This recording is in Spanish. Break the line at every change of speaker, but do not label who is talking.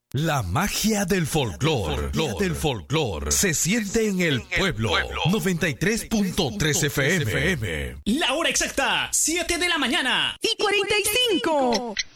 La magia del folclor se siente en el pueblo. 93.3 FM.
La hora exacta, 7 de la mañana
y 45.